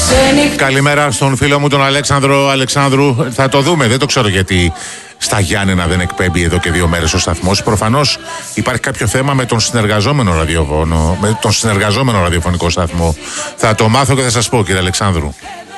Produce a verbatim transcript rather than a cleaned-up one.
Καλημέρα στον φίλο μου τον Αλέξανδρο Αλεξάνδρου. Θα το δούμε, δεν το ξέρω γιατί στα Γιάννενα δεν εκπέμπει εδώ και δύο μέρες ο σταθμός. Προφανώς υπάρχει κάποιο θέμα με τον συνεργαζόμενο ραδιοφωνο, με τον συνεργαζόμενο ραδιοφωνικό σταθμό. Θα το μάθω και θα σας πω, κύριε Αλεξάνδρου.